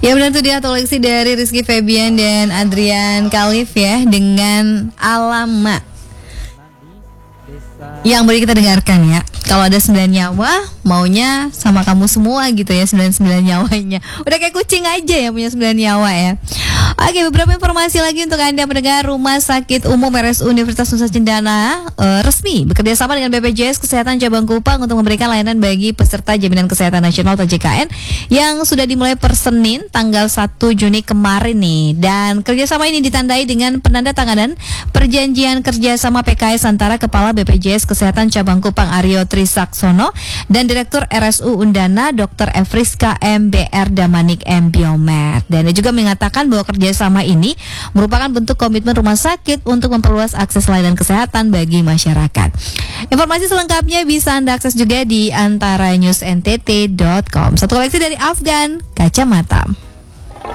Ya benar tuh dia koleksi dari Rizky Febian dan Adrian Khalif ya dengan Alamak yang boleh kita dengarkan ya. Kalau ada 9 nyawa, maunya sama kamu semua gitu ya, 99 nyawanya. Udah kayak kucing aja ya punya 9 nyawa ya. Oke, beberapa informasi lagi untuk Anda pendengar. Rumah Sakit Umum RSU Universitas Nusa Cendana resmi bekerja sama dengan BPJS Kesehatan Cabang Kupang untuk memberikan layanan bagi peserta Jaminan Kesehatan Nasional atau JKN yang sudah dimulai per Senin tanggal 1 Juni kemarin nih. Dan kerjasama ini ditandai dengan penandatanganan perjanjian kerjasama PKS antara Kepala BPJS Kesehatan Cabang Kupang Aryo Trisaksono dan Direktur RSU Undana Dr. Efriska MBR Damanik M. Biomed. Dan dia juga mengatakan bahwa kerjasama ini merupakan bentuk komitmen rumah sakit untuk memperluas akses layanan kesehatan bagi masyarakat. Informasi selengkapnya bisa Anda akses juga di antaranewsntt.com. Satu koleksi dari Afgan Kacamata.